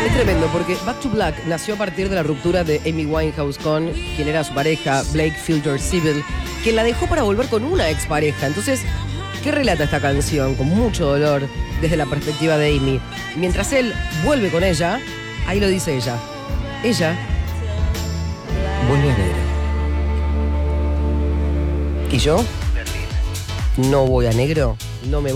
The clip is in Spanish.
Es tremendo porque Back to Black nació a partir de la ruptura de Amy Winehouse con quien era su pareja, Blake Filter Civil, que la dejó para volver con una expareja. Entonces, ¿qué relata esta canción? Con mucho dolor desde la perspectiva de Amy. Mientras él vuelve con ella, ahí lo dice ella. Ella vuelve a negro. ¿Y yo? No voy a negro, no me voy.